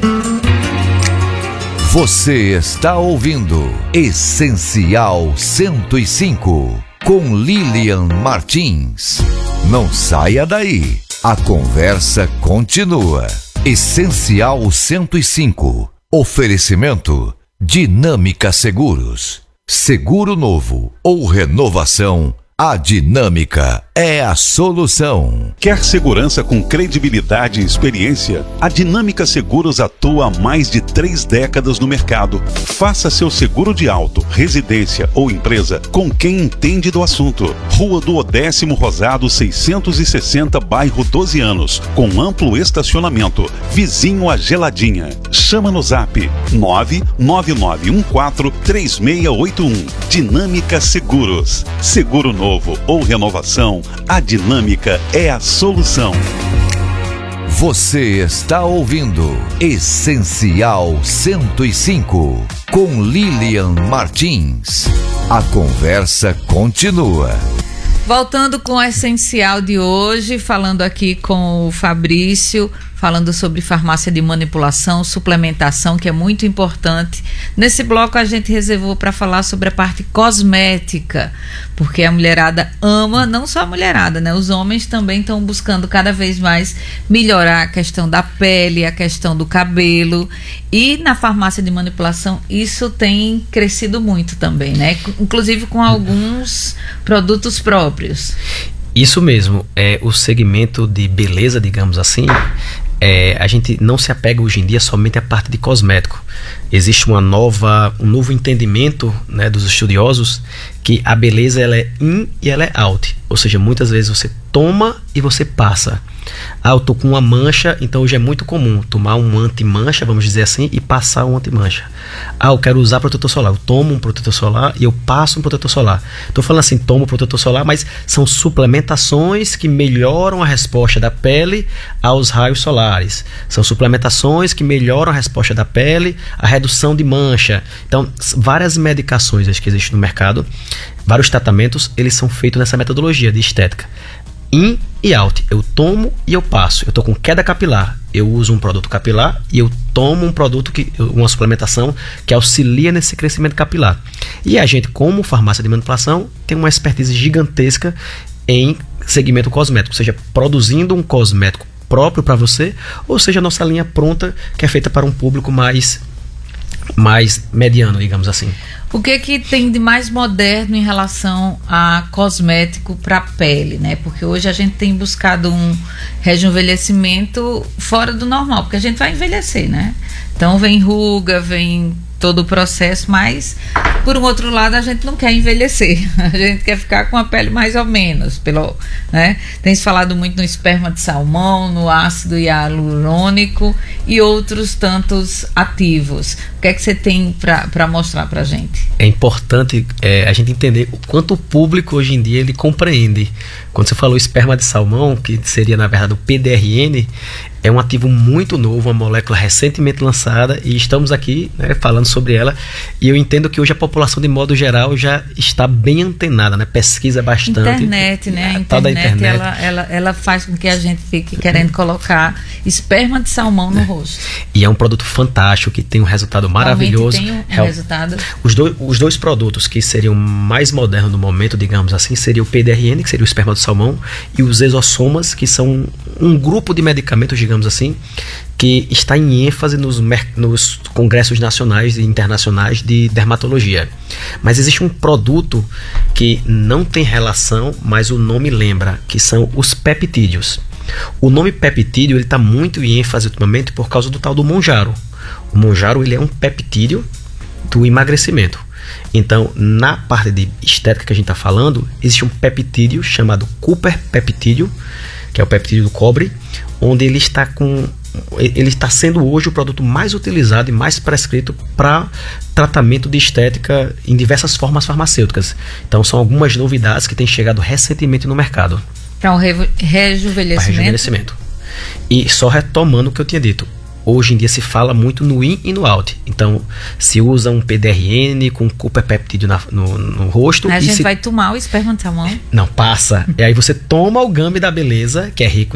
Você está ouvindo Essencial 105 com Lilian Martins. Não saia daí, a conversa continua. Essencial 105. Oferecimento Dinâmica Seguros. Seguro novo ou renovação, a Dinâmica é a solução. Quer segurança com credibilidade e experiência? A Dinâmica Seguros atua há mais de 3 décadas no mercado. Faça seu seguro de auto, residência ou empresa com quem entende do assunto. Rua do Odécimo Rosado 660, bairro 12 Anos, com amplo estacionamento, vizinho à Geladinha. Chama no zap 999143681. Dinâmica Seguros. Seguro novo ou renovação, a Dinâmica é a solução. Você está ouvindo Essencial 105 com Lilian Martins. A conversa continua. Voltando com o Essencial de hoje, falando aqui com o Fabrício, falando sobre farmácia de manipulação, suplementação, que é muito importante. Nesse bloco a gente reservou para falar sobre a parte cosmética, porque a mulherada ama, não só a mulherada, né? Os homens também estão buscando cada vez mais melhorar a questão da pele, a questão do cabelo, e na farmácia de manipulação isso tem crescido muito também, né? Inclusive com alguns produtos próprios. Isso mesmo, o segmento de beleza, digamos assim, a gente não se apega hoje em dia somente à parte de cosmético. Existe um novo entendimento, né, dos estudiosos, que a beleza ela é in e ela é out. Ou seja, muitas vezes você toma e você passa. Eu tô com uma mancha, então hoje é muito comum tomar um anti-mancha, vamos dizer assim, e passar um anti-mancha. Eu quero usar protetor solar. Eu tomo um protetor solar e eu passo um protetor solar. Estou falando assim, tomo protetor solar, mas são suplementações que melhoram a resposta da pele aos raios solares. São suplementações que melhoram a resposta da pele, a redução de mancha. Então, várias medicações que existem no mercado, vários tratamentos, eles são feitos nessa metodologia de estética. In e out, eu tomo e eu passo. Eu estou com queda capilar, eu uso um produto capilar e eu tomo um produto, uma suplementação que auxilia nesse crescimento capilar. E a gente, como farmácia de manipulação, tem uma expertise gigantesca em segmento cosmético, seja produzindo um cosmético próprio para você, ou seja, a nossa linha pronta, que é feita para um público mais mediano, digamos assim. O que tem de mais moderno em relação a cosmético para pele, né? Porque hoje a gente tem buscado um rejuvenescimento fora do normal, porque a gente vai envelhecer, né? Então vem ruga, vem todo o processo, mas por um outro lado a gente não quer envelhecer, a gente quer ficar com a pele mais ou menos, né? Tem se falado muito no esperma de salmão, no ácido hialurônico e outros tantos ativos. O que é que você tem para mostrar para a gente? É importante a gente entender o quanto o público hoje em dia ele compreende. Quando você falou esperma de salmão, que seria na verdade o PDRN, é um ativo muito novo, uma molécula recentemente lançada, e estamos aqui, né, falando sobre ela, e eu entendo que hoje a população de modo geral já está bem antenada, né, pesquisa bastante. Internet, né, a internet. Ela faz com que a gente fique querendo colocar esperma de salmão no rosto. E é um produto fantástico, que tem um resultado maravilhoso. Tem um resultado. Os dois produtos que seriam mais modernos no momento, digamos assim, seria o PDRN, que seria o esperma de salmão, e os exossomas, que são um grupo de medicamentos, digamos assim, que está em ênfase nos congressos nacionais e internacionais de dermatologia. Mas existe um produto que não tem relação, mas o nome lembra, que são os peptídeos. O nome peptídeo está muito em ênfase ultimamente por causa do tal do Mounjaro. O Mounjaro ele é um peptídeo do emagrecimento. Então, na parte de estética que a gente está falando, existe um peptídeo chamado Cooper peptídeo, que é o peptídeo do cobre, onde ele está sendo hoje o produto mais utilizado e mais prescrito para tratamento de estética em diversas formas farmacêuticas. Então, são algumas novidades que têm chegado recentemente no mercado. Para o rejuvenescimento. E só retomando o que eu tinha dito, hoje em dia se fala muito no in e no out. Então, se usa um PDRN com Cooper peptídeo no rosto. A gente vai tomar o esperma de salmão? Não, passa. E aí você toma o Gummy da Beleza, que é rico